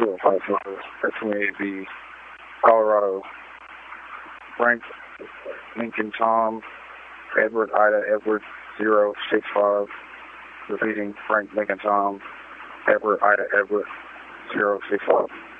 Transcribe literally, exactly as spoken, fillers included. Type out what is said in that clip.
two oh five Central, at twenty-eight B, Colorado. Frank, Lincoln, Tom, Edward, Ida, Edward, zero six five. Repeating, Frank, Lincoln, Tom, Edward, Ida, Edward, zero six five.